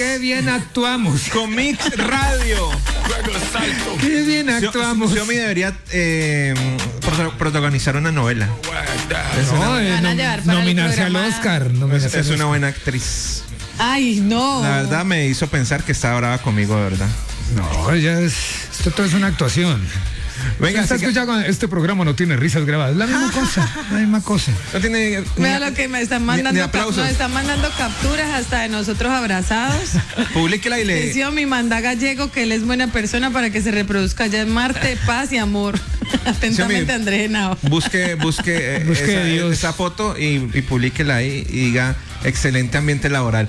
qué bien actuamos. Con Mix Radio. Qué bien actuamos. Xiaomi debería protagonizar una novela. van a llevar para el Nominarse al programa. Oscar. Es una buena actriz. Ay, no. La verdad me hizo pensar que estaba brava conmigo, de verdad. No, esto todo es una actuación. Venga, Está escuchando, este programa no tiene risas grabadas. La misma cosa. No tiene. Mira lo que me están mandando. ni aplausos. Nos están mandando capturas hasta de nosotros abrazados. Publíquela y le. Dice mi manda gallego que él es buena persona para que se reproduzca allá en Marte, paz y amor. Atentamente, Andrés Henao. Busque esa foto y publíquela ahí y diga excelente ambiente laboral.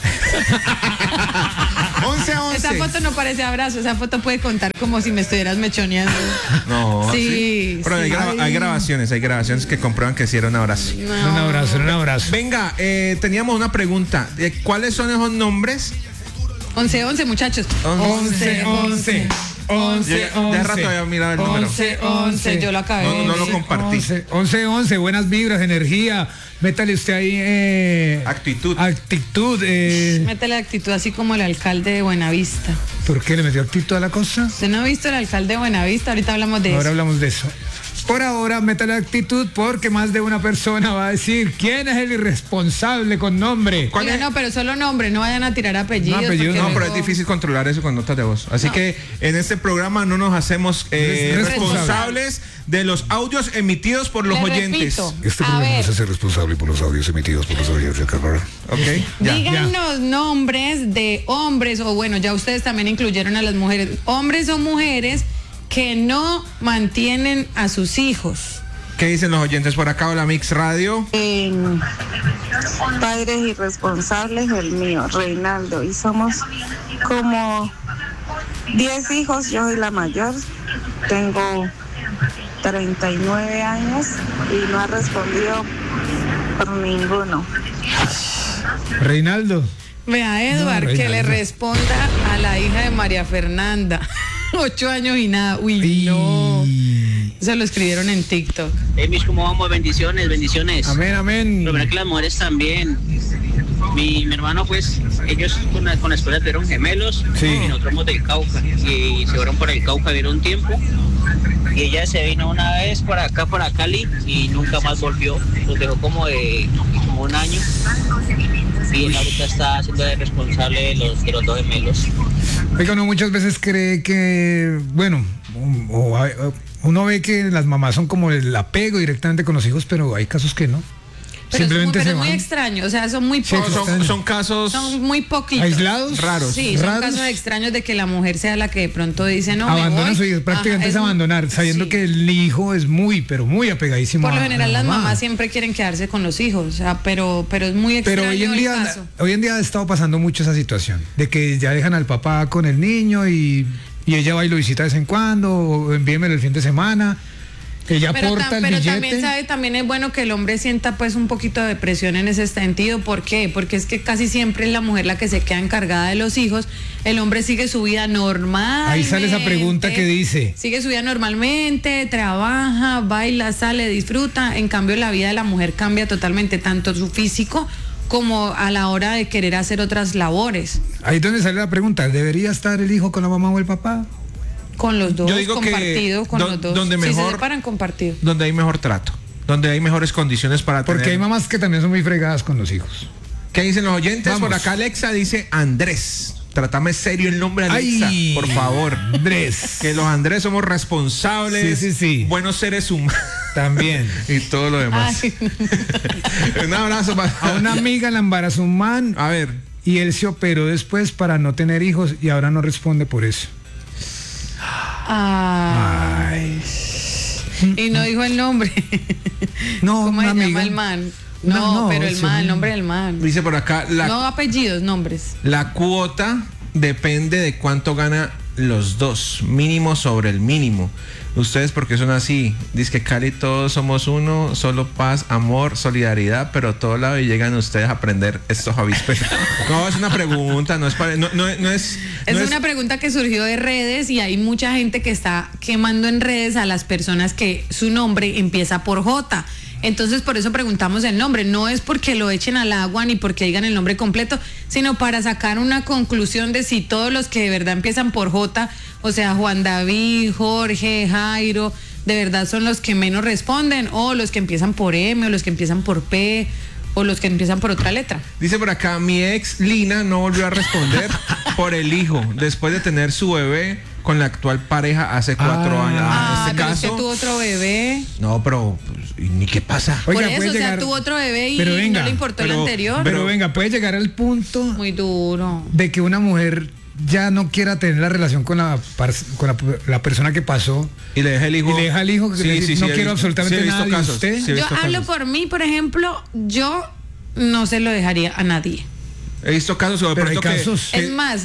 11-11. Esa foto no parece abrazo, esa foto puede contar como si me estuvieras mechoneando. No, sí. Pero hay grabaciones que comprueban que sí era un abrazo. No. Un abrazo. Venga, teníamos una pregunta. ¿Cuáles son esos nombres? 11-11, muchachos. 11. De rato había mirado el número. 11, yo lo acabé. No lo compartí. 11, buenas vibras, energía. Métale usted ahí. Actitud. Métele actitud así como el alcalde de Buenavista. ¿Por qué le metió actitud a la cosa? ¿Usted no ha visto el alcalde de Buenavista? Ahorita hablamos de Ahora eso. hablamos de eso. Por ahora, métale actitud porque más de una persona va a decir quién es el irresponsable con nombre. Oiga, no, pero solo nombre, no vayan a tirar apellidos. No, apellidos porque no, No, pero luego- es difícil controlar eso con notas de voz. Así que en este programa no nos hacemos responsables de los audios emitidos por los Le oyentes. repito, Este a programa ver, se hace responsable por los audios emitidos por los oyentes. Ok, ya. díganos nombres de hombres, o bueno, ya ustedes también incluyeron a las mujeres, hombres o mujeres que no mantienen a sus hijos. ¿Qué dicen los oyentes por acá? Hola, Mix Radio. Padres irresponsables, el mío, Reinaldo, y somos como 10 hijos, yo soy la mayor, tengo 39 años y no ha respondido por ninguno. Reinaldo. Vea, Edward, que le responda a la hija de María Fernanda. 8 años y nada. Uy, no. Eso lo escribieron en TikTok. Mis, ¿cómo vamos? Bendiciones. Amén. Lo verdad que las mujeres también. Mi hermano, pues, ellos con la escuela tuvieron gemelos. Sí. Y nosotros somos del Cauca. Y se fueron por el Cauca, vieron un tiempo. Y ella se vino una vez para acá, para Cali, y nunca más volvió. Los dejó como un año. Y él ahorita está siendo el responsable de los dos gemelos. Oiga, uno muchas veces cree que, bueno, uno ve que las mamás son como el apego directamente con los hijos, pero hay casos que no. Pero Simplemente es se muy van. extraño, o sea, son muy Sí, pocos. Son casos Son muy poquitos. aislados, raros. Sí, son raros. casos extraños de que la mujer sea la que de pronto dice no. Abandona me a voy. su hijo, prácticamente Ajá, es abandonar, sabiendo sí. que el hijo es muy, pero muy apegadísimo. Por lo a general la las mamá. mamás siempre quieren quedarse con los hijos, o sea, pero es muy extraño Pero el caso. hoy en día ha estado pasando mucho esa situación, de que ya dejan al papá con el niño y ella va y lo visita de vez en cuando, o envíemelo el fin de semana. Ella aporta el pero billete. también es bueno que el hombre sienta pues un poquito de presión en ese sentido. ¿Por qué? Porque es que casi siempre es la mujer la que se queda encargada de los hijos. El hombre sigue su vida normal. Ahí sale esa pregunta que dice. Sigue su vida normalmente, trabaja, baila, sale, disfruta. En cambio, la vida de la mujer cambia totalmente, tanto su físico como a la hora de querer hacer otras labores. Ahí es donde sale la pregunta, ¿debería estar el hijo con la mamá o el papá? Con los dos, Yo digo que compartido, con los dos. donde Si se mejor- separan, compartido. donde hay mejor trato, donde hay mejores condiciones para Porque tener. hay mamás que también son muy fregadas con los hijos. ¿Qué dicen los oyentes? Vamos. Por acá Alexa dice Andrés. Trátame serio el nombre, Alexa, Ay, por favor. Andrés. Que los Andrés somos responsables, Sí. buenos seres humanos También. y todo lo demás. Ay, Un abrazo para A una amiga la embarazó un man A ver, y él se operó después para no tener hijos y ahora no responde por eso. Ay. Y no dijo el nombre. No, ¿Cómo una se llama amiga. el man? No, No, pero el sí. man, el nombre del man. dice por acá, No apellidos, nombres. la cuota depende de cuánto gana los dos, mínimo sobre el mínimo. Ustedes porque son así, dice que Cali todos somos uno, solo paz, amor, solidaridad, pero todo lado y llegan ustedes a aprender estos avispas. No, es una pregunta, no es para, no es Es no una pregunta que surgió de redes y hay mucha gente que está quemando en redes a las personas que su nombre empieza por J. Entonces, por eso preguntamos el nombre. No es porque lo echen al agua ni porque digan el nombre completo, sino para sacar una conclusión de si todos los que de verdad empiezan por J, o sea, Juan David, Jorge, Jairo, de verdad son los que menos responden, o los que empiezan por M, o los que empiezan por P, o los que empiezan por otra letra. Dice por acá, mi ex Lina no volvió a responder por el hijo, después de tener su bebé con la actual pareja hace 4 años. En este pero caso, es que tuvo otro bebé. no, pero pues, ¿y ni qué pasa? Por Oiga, eso, puede o sea, llegar- tuvo otro bebé y Pero venga, no le importó el pero- anterior. Pero venga, puede llegar al punto Muy duro. de que una mujer ya no quiera tener la relación con la persona que pasó Y le deja el hijo. y le deja al hijo, que Sí, decir, sí, no sí, quiero he visto- absolutamente sí, he visto nada de casos, usted. sí, he Yo visto hablo casos. por mí, por ejemplo, yo no se lo dejaría a nadie. He visto casos, o de Pero hay pronto que- casos- que- Es más,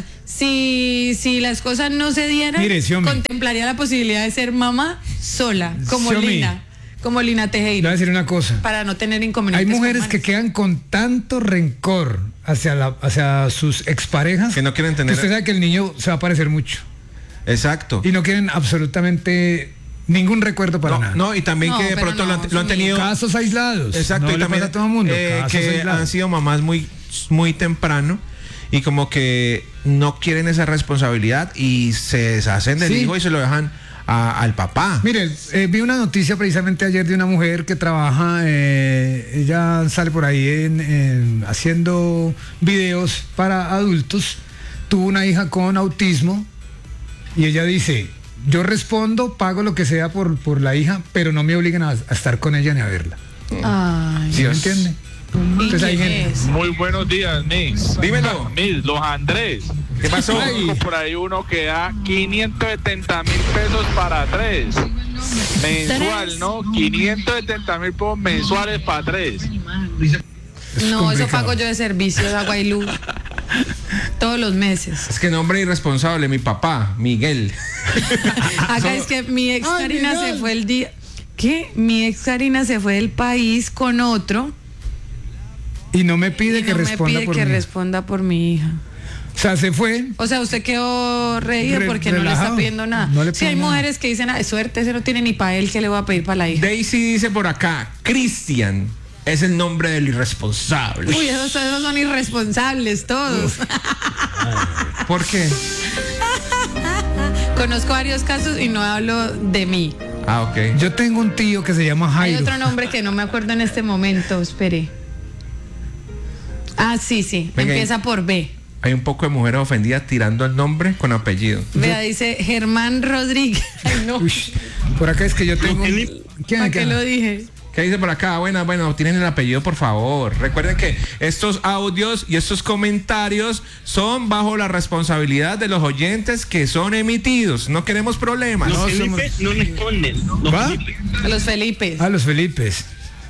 si las cosas no se dieran, Mire, sí, hombre. contemplaría la posibilidad de ser mamá sola, como Sí, hombre. Lina, como Lina Le voy a Tejero, decir una cosa. para no tener Hay inconvenientes. mujeres con que manes. quedan con tanto rencor hacia sus exparejas Que no quieren tener- que usted sabe que el niño se va a parecer mucho Exacto. y no quieren absolutamente ningún recuerdo para No, nada. no, y también No, que de pero pronto no, lo han tenido. Casos aislados. Exacto, no y le también pasa a todo el mundo. Casos que aislados. han sido mamás muy temprano y como que no quieren esa responsabilidad y se deshacen del Sí. hijo y se lo dejan al papá. Mire, vi una noticia precisamente ayer de una mujer que trabaja, ella sale por ahí haciendo videos para adultos, tuvo una hija con autismo y ella dice, yo respondo, pago lo que sea por la hija, pero no me obligan a estar con ella ni a verla. Ay, ¿Sí me Dios. entiende? ¿y Entonces hay quién gente- es? Muy buenos días, Mix. Dímelo. Mix, los Andrés. ¿Qué pasó? Conozco por ahí uno que da 570,000 pesos para 3. Mensual, ¿Tres? ¿no? 570,000 pesos mensuales para 3. No, complicado. eso pago yo de servicios, agua y luz. Todos los meses. Es que nombre irresponsable, mi papá, Miguel. Acá es que mi ex Ay, Karina Miguel. se fue el día. ¿Qué? Mi ex Karina se fue del país con otro. Y no me pide Y que no me responda pide por que mí. responda por mi hija. O sea, se fue. O sea, usted quedó reído porque no le relajado. está pidiendo nada. No le Sí, hay pido nada. mujeres que dicen, suerte, ese no tiene ni para él, ¿qué le voy a pedir para la hija? Daisy dice por acá, Cristian es el nombre del irresponsable. Uy, esos son irresponsables todos. ¿Por qué? Conozco varios casos y no hablo de mí. Ah, ok. Yo tengo un tío que se llama Hay Jairo. otro nombre que no me acuerdo en este momento, espere. Ah, sí, Venga, empieza por B. Hay un poco de mujeres ofendidas tirando el nombre con apellido. Vea, dice Germán Rodríguez. Ay, no. Uy, por acá es que yo tengo. ¿Quién? ¿Para qué lo dije? ¿Qué dice por acá? Bueno, tienen el apellido, por favor. Recuerden que estos audios y estos comentarios son bajo la responsabilidad de los oyentes que son emitidos. No queremos problemas. No, Felipe no responden. No, ¿Va? Felipe. A los Felipes. A los Felipes.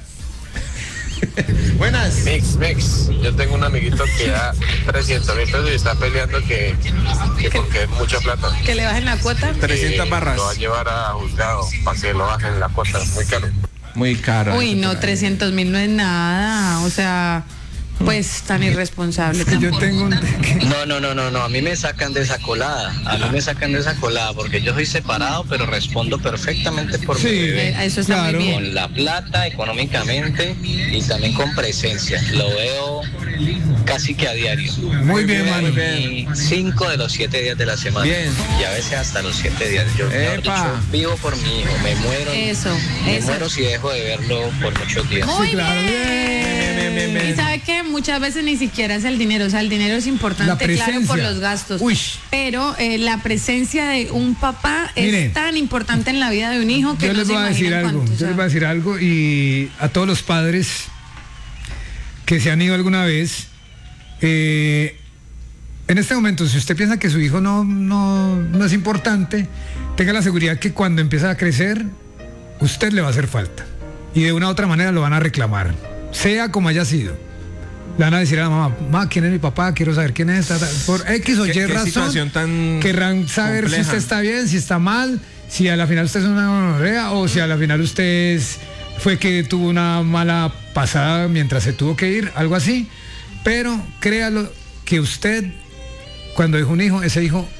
Buenas. Mix, yo tengo un amiguito que da 300,000 pesos y está peleando que porque es mucha plata. Que le bajen la cuota. 300 barras. Lo va a llevar a juzgado para que lo bajen la cuota, muy caro. Muy caro. Uy, no, 300,000 no es nada. O sea, pues tan irresponsable. Que yo tampoco. tengo un. No, a mí me sacan de esa colada. A mí me sacan de esa colada porque yo soy separado, pero respondo perfectamente por mi Sí, bebé. Eso está claro. muy bien. Con la plata, económicamente y también con presencia. Lo veo casi que a diario. Muy bien, mano. Y 5 de los 7 días de la semana. Bien. Y a veces hasta los 7 días. Yo mejor Epa. dicho, vivo por mi hijo. Me muero. Me Eso. muero si dejo de verlo por muchos días. Muy Sí, claro. bien. Y sabe que muchas veces ni siquiera es el dinero, o sea, el dinero es La importante, claro, presencia. por los gastos. Uy. Pero la presencia de un papá Mire, es tan importante en la vida de un hijo que Yo no les se voy a decir imaginan algo. cuánto, o Yo sea. les voy a decir algo y a todos los padres que se han ido alguna vez. En este momento, si usted piensa que su hijo no es importante, tenga la seguridad que cuando empieza a crecer, usted le va a hacer falta. Y de una u otra manera lo van a reclamar, sea como haya sido. Le van a decir a la mamá, ¿quién es mi papá? Quiero saber quién es. Por X o Y ¿Qué razón, situación tan querrán saber compleja? si usted está bien, si está mal, si a la final usted es una gonorrea o si a la final usted fue que tuvo una mala pasada mientras se tuvo que ir, algo así. Pero créalo que usted, cuando dejó un hijo, ese hijo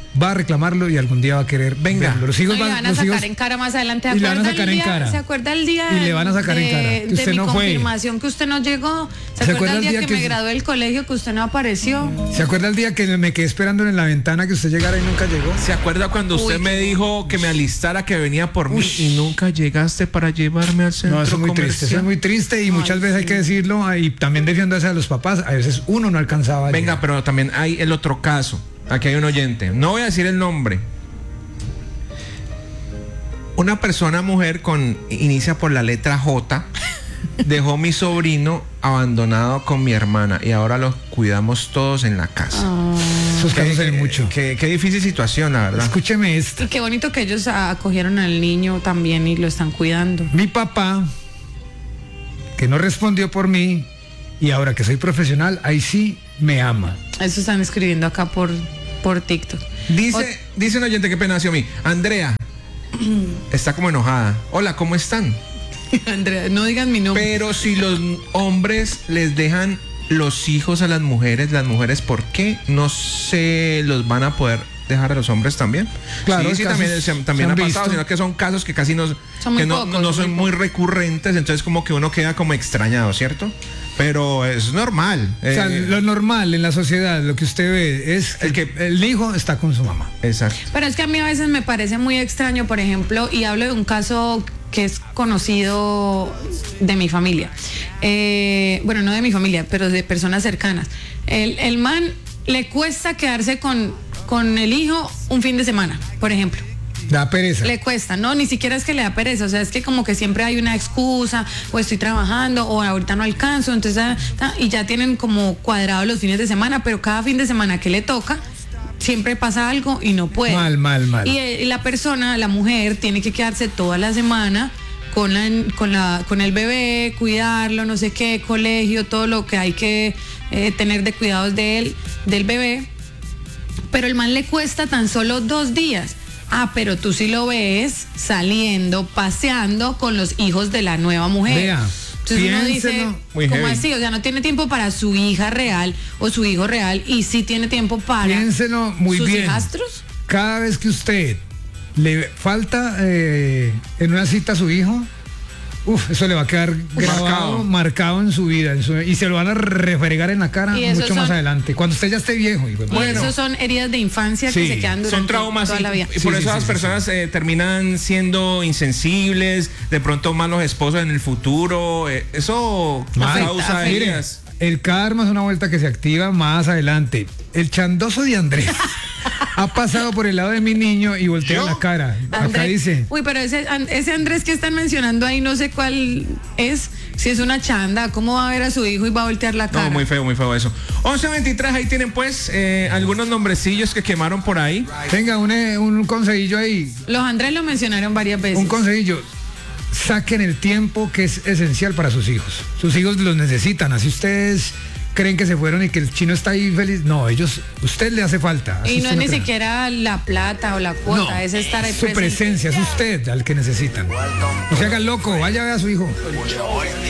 va a reclamarlo y algún día va a querer verlo. Los hijos le van a sacar en cara más adelante. Y le van a sacar en cara. ¿Se acuerda el día y le van a sacar en cara que usted de mi no fue? confirmación que usted no llegó? ¿Se acuerda el día que me gradué del colegio que usted no apareció? ¿Se acuerda el día que me quedé esperando en la ventana que usted llegara y nunca llegó? ¿Se acuerda cuando usted me dijo que me alistara, que venía por mí y nunca llegaste para llevarme al centro No, eso es muy comercial? triste, eso es muy triste y muchas veces hay que decirlo y también defiéndose a los papás. A veces uno no alcanzaba. Venga, pero también hay el otro caso. Aquí hay un oyente. No voy a decir el nombre. Una persona, mujer, inicia por la letra J, dejó mi sobrino abandonado con mi hermana y ahora los cuidamos todos en la casa. Esos casos hay mucho. Qué difícil situación, la verdad. Escúcheme esto. Y qué bonito que ellos acogieron al niño también y lo están cuidando. Mi papá, que no respondió por mí y ahora que soy profesional, ahí sí me ama. Eso están escribiendo acá por TikTok. Dice un oyente, qué pena nació a mí. Andrea está como enojada. Hola, ¿cómo están? Andrea, no digan mi nombre. Pero si los hombres les dejan los hijos a las mujeres, ¿por qué no se los van a poder dejar a los hombres también? Claro, sí, también ha pasado, sino que son casos que casi no son muy recurrentes, entonces como que uno queda como extrañado, ¿cierto? Pero es normal. O sea, lo normal en la sociedad, lo que usted ve es que el hijo está con su mamá. Exacto. Pero es que a mí a veces me parece muy extraño, por ejemplo, y hablo de un caso que es conocido de mi familia. Bueno, no de mi familia, pero de personas cercanas. El man le cuesta quedarse con el hijo un fin de semana, por ejemplo. Da pereza. Le cuesta, no, ni siquiera es que le da pereza, o sea, es que como que siempre hay una excusa, o estoy trabajando, o ahorita no alcanzo, entonces, y ya tienen como cuadrados los fines de semana, pero cada fin de semana que le toca, siempre pasa algo y no puede. Mal. Y la persona, la mujer, tiene que quedarse toda la semana con el bebé, cuidarlo, no sé qué, colegio, todo lo que hay que tener de cuidados de él, del bebé, pero el man le cuesta tan solo 2 días. Pero tú sí lo ves saliendo, paseando con los hijos de la nueva mujer. Vea, entonces uno dice, muy ¿cómo heavy. así? O sea, no tiene tiempo para su hija real o su hijo real y sí tiene tiempo para piénselo muy sus bien. hijastros. Cada vez que usted le falta en una cita a su hijo, eso le va a quedar marcado en su vida, y se lo van a refregar en la cara mucho más adelante, cuando usted ya esté viejo. Bueno, esos son heridas de infancia que se quedan durante son traumas toda la vida. y por eso las personas terminan siendo insensibles, de pronto malos esposos en el futuro. Eso causa heridas. El karma es una vuelta que se activa más adelante. El chandoso de Andrés ha pasado por el lado de mi niño y voltea la cara. Acá dice. Uy, pero ese Andrés que están mencionando ahí, no sé cuál es. Si es una chanda, ¿cómo va a ver a su hijo y va a voltear la cara? No, muy feo eso. 11:23, ahí tienen pues algunos nombrecillos que quemaron por ahí. Tenga un consejillo ahí. Los Andrés lo mencionaron varias veces. Un consejillo. Saquen el tiempo que es esencial para sus hijos. Sus hijos los necesitan. Así ustedes creen que se fueron y que el chino está ahí feliz. No, usted le hace falta. Y no es ni siquiera la plata o la cuota, es estar ahí su presencia, es usted al que necesitan. No se haga loco, vaya a ver a su hijo.